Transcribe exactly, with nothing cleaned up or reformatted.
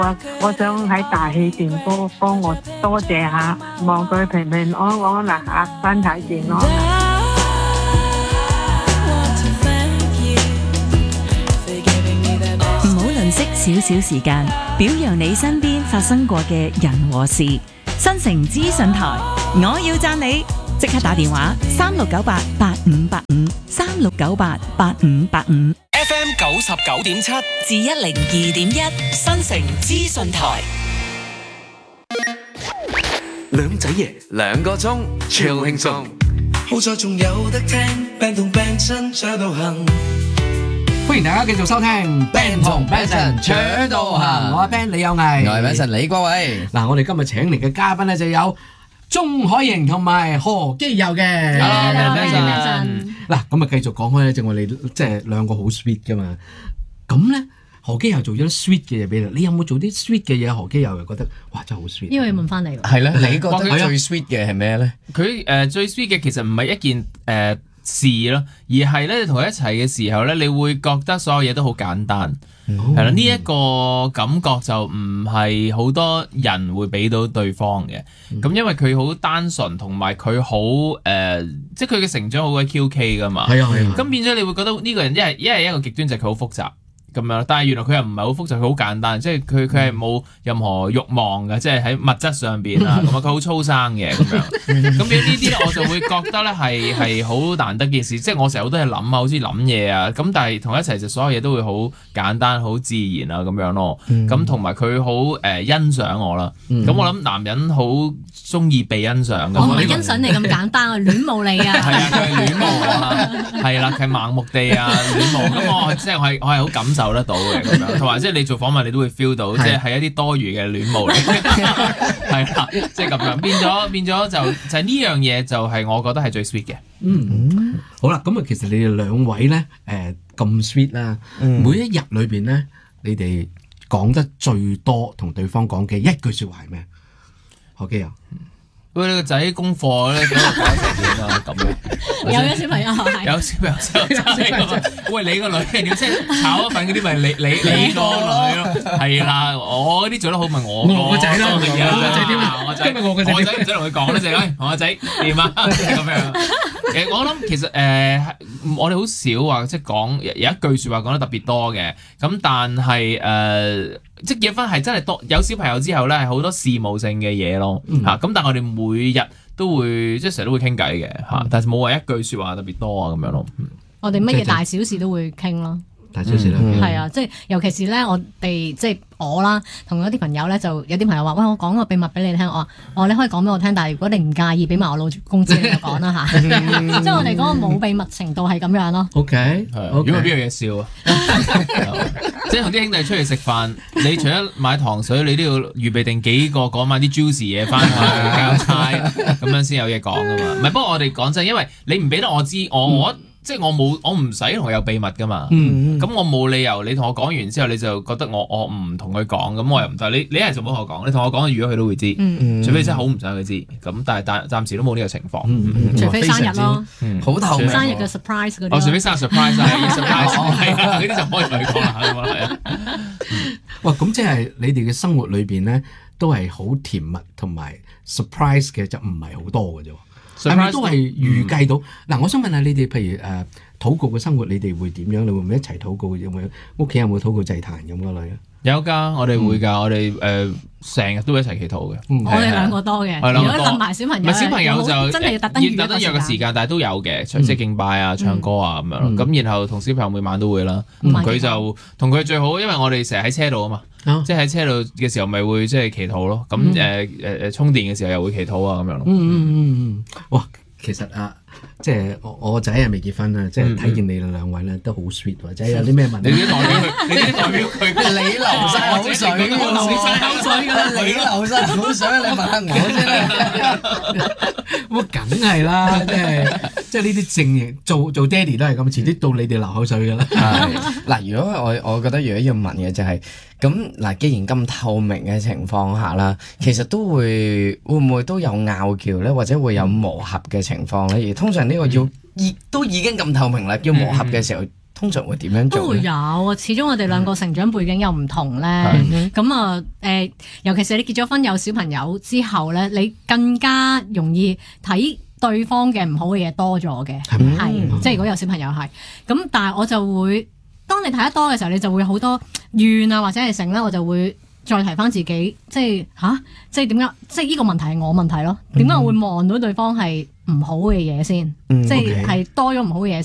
我我想喺大氣電波幫我多謝下，望佢平平安安啦嚇，身體健康。 唔好吝嗇少少時間，表揚你身邊發生過嘅人和事。新城資訊台，我要讚你，即刻打電話三六九八八五八五三六九八八五八五。 F M 九十九點七至一零二點一，新城資訊台。 兩仔爺兩個鐘，超輕鬆。 好在仲有得聽，病同病親搶到行。 歡迎大家繼續收聽 Ben 同 Benson 搶到行，我係 Ben 李有毅， 我係 Benson 李國偉。 嗱，我哋今日請嚟嘅嘉賓咧就有鍾海瑩同埋何基佑嘅。 Hello Benson。 嗱，咁啊繼續講開咧，就我哋即係兩個好 sweet 噶嘛。咁咧，何基佑做咗啲 sweet 嘅嘢俾你，你有冇做啲 sweet 嘅嘢？何基佑又覺得哇真係好 sweet。 因為要問翻你喎。 係咧，你覺得最 sweet 嘅係咩咧？ 佢誒最 sweet 嘅其實唔係一件誒事咯，而係咧同佢一齊嘅時候咧，你會覺得所有嘢都好簡單，係啦，呢一個感覺就唔係好多人會俾到對方嘅。咁因為佢好單純，同埋佢好誒，即係佢嘅成長好鬼 Q K 噶嘛。 係啊係啊。 咁變咗你會覺得呢個人一係一係一個極端就係佢好複雜。咁樣，但係原來佢又唔係好複雜，佢好簡單，即係佢佢係冇任何慾望嘅，即係喺物質上邊啊，咁啊佢好粗生嘅咁樣。咁變咗呢啲咧，我就會覺得咧係係好難得件事，即係我成日都係諗啊，好似諗嘢啊，咁但係同一齊就所有嘢都會好簡單、好自然啊咁樣咯。咁同埋佢好誒欣賞我啦。咁我諗男人好中意被欣賞㗎。 我唔係欣賞你咁簡單啊，戀慕你啊。 係啊，佢係戀慕我啦，係啦，佢係盲目地啊戀慕。咁我即係我係我係好感受受得到嘅咁樣，同埋即係你做訪問你都會 feel 到，即係係一啲多餘嘅戀慕嚟，係啦，即係咁樣變咗變咗就就係呢樣嘢就係我覺得係最 sweet 嘅。 嗯，好啦，咁啊其實你哋兩位咧誒咁 sweet 啦，每一日裏邊咧你哋講得最多同對方講嘅一句説話係咩？何基佑。 喂，你個仔功課咧，嗰個搞成點啊？咁樣有咗小朋友係有小朋友之後就喂你個女你即係炒一份嗰啲咪你你你個女咯，係啦，我嗰啲做得好咪我我個仔啦， 我個仔點啊？ 我仔今日我個仔， 我仔唔使同佢講啦，就係我個仔點啊咁樣。誒，我諗其實誒、呃，我哋好少話即係講有一句説話講得特別多嘅，咁但係誒、呃，即係結婚係真係多有小朋友之後咧，係好多事務性嘅嘢咯嚇。咁、嗯啊、但係我哋每日都會即係成日都會傾偈嘅嚇，但係冇話一句説話特別多啊咁樣咯。嗯、 我哋乜嘢大小事都會傾咯。 大小事啦， 係啊，即係尤其是咧，我哋即係我啦，同一啲朋友咧，就有啲朋友話：喂，我講個秘密俾你聽。我話：哦，你可以講俾我聽，但係如果你唔介意，俾埋我老公知你就講啦嚇。即係我哋嗰個冇秘密程度係咁樣咯。 OK， 如果邊樣嘢笑啊？即係同啲兄弟出去食飯，你除咗買糖水，你都要預備定幾個嗰晚啲 juicy 嘢翻去交差，咁樣先有嘢講噶嘛。唔係，不過我哋講真，因為你唔俾得我知，我我。即係我冇，我唔使同佢有秘密噶嘛。咁、嗯、我冇理由你同我講完之後，你就覺得我我唔同佢講，咁我又唔得。你你一係就冇同我講，你同我講，如果佢都會知。嗯、除非真係好唔想佢知。咁但係但暫時都冇呢個情況。 嗯嗯、 除非生日咯， 好透明。 生日嘅 surprise 嗰啲。 哦，除非生日 surprise 係 surprise， 係嗰啲就可以同佢講啦。係啊。 哇，咁即係你哋嘅生活裏邊咧，都係好甜蜜同埋 surprise 嘅，就唔係好多嘅啫。係咪都係預計到？嗱、嗯，我想問下你哋，譬如誒、呃、禱告嘅生活，你哋會點樣？你會唔會一齊禱告？有冇屋企有冇禱告祭壇咁嘅類啊？ 有㗎，我哋會㗎，嗯、我哋誒成日都會一齊祈禱嘅。 嗯、我哋兩個多嘅，如果諗埋小朋友， 唔係小朋友就真係要特登特登約個時間，但係都有嘅，即係敬拜啊、唱歌啊咁樣咯。咁、嗯、然後同小朋友每晚都會啦。佢、嗯、就同佢最好，因為我哋成日喺車度啊嘛，哦、即係喺車度嘅時候咪會即係祈禱咯。咁誒誒誒充電嘅時候又會祈禱啊咁樣咯。 嗯嗯嗯嗯，哇！其實啊，即係我我個仔係未結婚啊，即係睇見你哋兩位咧都好 sweet，或者有啲咩問題？ 你啲代表佢，你啲代表佢， 你流晒口水，我流晒口水㗎啦，你流晒口水，你問下我先啦。 咁梗係啦，即係即係呢啲正型做做爹哋都係咁，遲啲到你哋流口水㗎啦。 嗱，如果我我覺得如果要問嘅就係咁嗱，既然咁透明嘅情況下啦，其實都會會唔會都有拗撬咧，或者會有磨合嘅情況咧？而通常呢個要已都已經咁透明啦，要磨合嘅時候， 通常會點樣都會做咧？ 有啊，始終我哋兩個成長背景又唔同咧。 係咁啊誒，尤其是你結咗婚有小朋友之後咧，你更加容易睇對方嘅唔好嘅嘢多咗嘅， 係咪係即係如果有小朋友係咁，但係我就會當你睇得多嘅時候，你就會好多怨啊或者係成咧，我就會再提翻自己，即係吓，即係點解？即係呢個問題係我問題咯？點解我會望到對方係唔好嘅嘢先？ 嗯即係 OK 係多咗唔好嘅嘢